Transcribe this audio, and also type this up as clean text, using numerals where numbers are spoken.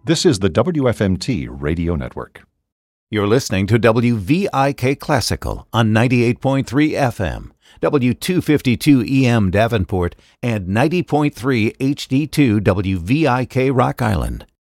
This is the WFMT Radio Network. You're listening to WVIK Classical on 98.3 FM, W252 EM Davenport, and 90.3 HD2 WVIK Rock Island.